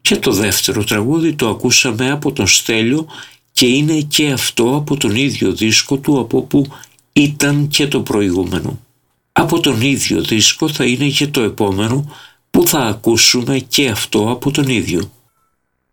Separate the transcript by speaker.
Speaker 1: Και το δεύτερο τραγούδι το ακούσαμε από τον Στέλιο και είναι και αυτό από τον ίδιο δίσκο του από που ήταν και το προηγούμενο. Από τον ίδιο δίσκο θα είναι και το επόμενο που θα ακούσουμε και αυτό από τον ίδιο.